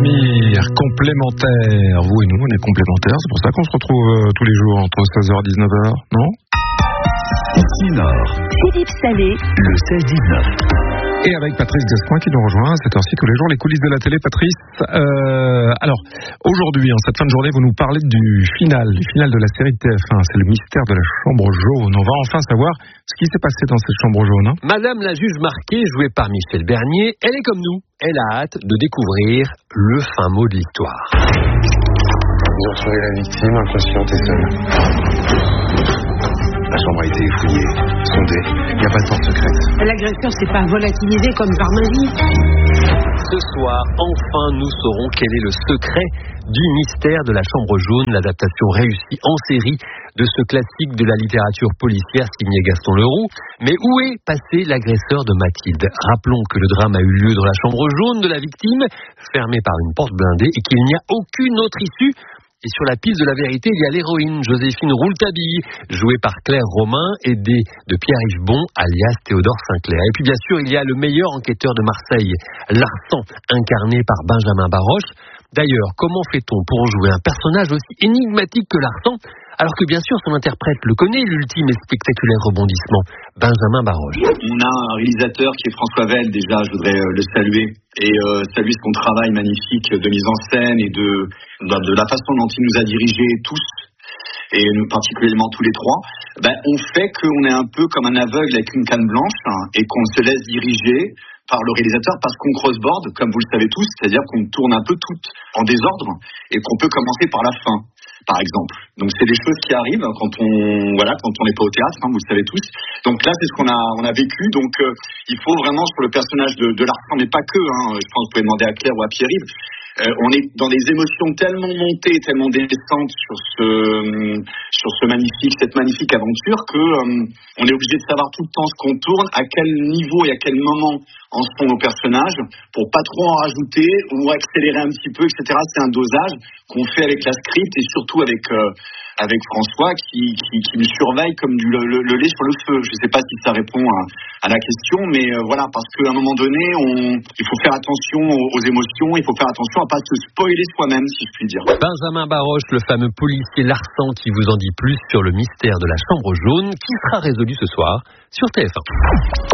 Vladimir, complémentaire. Vous et nous, on est complémentaires. C'est pour ça qu'on se retrouve tous les jours entre 16h et 19h, non ? Nord. Philippe Salé. Le 16-19. Et avec Patrice Gascoin qui nous rejoint à cette heure-ci tous les jours, les coulisses de la télé. Patrice, alors aujourd'hui, en cette fin de journée, vous nous parlez du final de la série TF1. C'est le mystère de la chambre jaune. On va enfin savoir ce qui s'est passé dans cette chambre jaune. Madame la juge Marquet, jouée par Michel Bernier, elle est comme nous. Elle a hâte de découvrir le fin mot de l'histoire. Ils ont retrouvé la victime inconsciente et seule. La chambre a été fouillée, sondée, il n'y a pas de porte secrète. L'agresseur s'est pas volatilisé comme par magie. Ce soir, enfin, nous saurons quel est le secret du mystère de la chambre jaune, l'adaptation réussie en série de ce classique de la littérature policière signé Gaston Leroux. Mais où est passé l'agresseur de Mathilde ? Rappelons que le drame a eu lieu dans la chambre jaune de la victime, fermée par une porte blindée, et qu'il n'y a aucune autre issue. Et sur la piste de la vérité, il y a l'héroïne Joséphine Rouletabille, jouée par Claire Romain, aidée de Pierre-Yves Bon, alias Théodore Sinclair. Et puis bien sûr, il y a le meilleur enquêteur de Marseille, Larsan, incarné par Benjamin Baroche. D'ailleurs, comment fait-on pour jouer un personnage aussi énigmatique que Larsan, alors que bien sûr son interprète le connaît, l'ultime et spectaculaire rebondissement, Benjamin Baroche. On a un réalisateur qui est François Vell, déjà je voudrais le saluer, et saluer son travail magnifique de mise en scène et de la façon dont il nous a dirigés tous, et nous particulièrement tous les trois. On fait qu'on est un peu comme un aveugle avec une canne blanche, et qu'on se laisse diriger par le réalisateur parce qu'on crossboard, comme vous le savez tous, c'est-à-dire qu'on tourne un peu tout en désordre et qu'on peut commencer par la fin, par exemple. Donc c'est des choses qui arrivent quand on n'est pas au théâtre, vous le savez tous. Donc là c'est ce qu'on a vécu. Donc il faut vraiment sur le personnage de Larsan, mais pas que. Je pense que vous pouvez demander à Claire ou à Pierre-Yves. On est dans des émotions tellement montées, tellement descentes sur cette magnifique aventure que on est obligé de savoir tout le temps ce qu'on tourne, à quel niveau et à quel moment en sont nos personnages, pour pas trop en rajouter ou accélérer un petit peu, etc. C'est un dosage qu'on fait avec la script et surtout avec François qui me surveille comme le lait sur le feu. Je sais pas si ça répond à la question, mais voilà, parce qu'à un moment donné, il faut faire attention aux émotions, il faut faire attention à pas se spoiler soi-même, si je puis dire. Benjamin Baroche, le fameux policier Larsan qui vous en dit plus sur le mystère de la chambre jaune, qui sera résolu ce soir sur TF1.